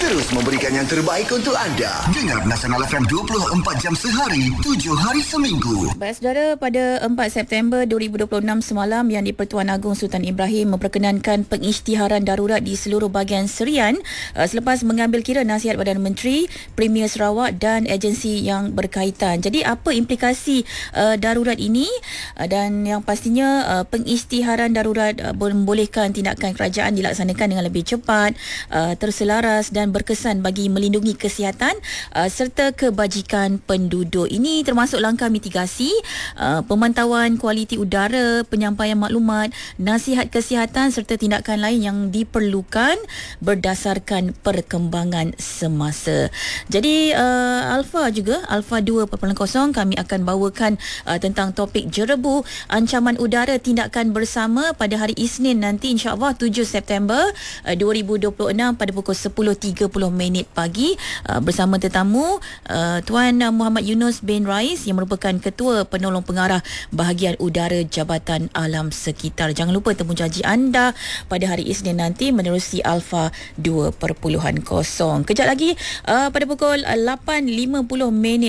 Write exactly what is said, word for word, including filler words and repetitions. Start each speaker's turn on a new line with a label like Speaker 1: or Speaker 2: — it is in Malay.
Speaker 1: terus memberikan yang terbaik untuk anda. Dengar Nasional F M dua puluh empat jam sehari, tujuh hari seminggu.
Speaker 2: Baik saudara, pada empat September dua ribu dua puluh enam semalam, Yang di-Pertuan Agong Sultan Ibrahim memperkenankan pengisytiharan darurat di seluruh bahagian Serian uh, selepas mengambil kira nasihat Perdana Menteri, Premier Sarawak dan agensi yang berkaitan. Jadi apa implikasi uh, darurat ini? Uh, dan yang pastinya uh, pengisytiharan darurat uh, membolehkan tindakan kerajaan dilaksanakan dengan lebih cepat, uh, terselaras dan berkesan bagi melindungi kesihatan uh, serta kebajikan penduduk. Ini termasuk langkah mitigasi, uh, pemantauan kualiti udara, penyampaian maklumat, nasihat kesihatan serta tindakan lain yang diperlukan berdasarkan perkembangan semasa. Jadi uh, Alpha juga, Alpha dua titik kosong, kami akan bawakan uh, tentang topik jerebu ancaman udara tindakan bersama pada hari Isnin nanti, insya-Allah tujuh September uh, dua ribu dua puluh enam pada pukul sepuluh tiga puluh minit pagi uh, bersama tetamu uh, Tuan Muhammad Yunus bin Rais yang merupakan Ketua Penolong Pengarah Bahagian Udara Jabatan Alam Sekitar. Jangan lupa temu janji anda pada hari Isnin nanti menerusi Alpha dua titik kosong. Kejap lagi uh, pada pukul lapan lima puluh minit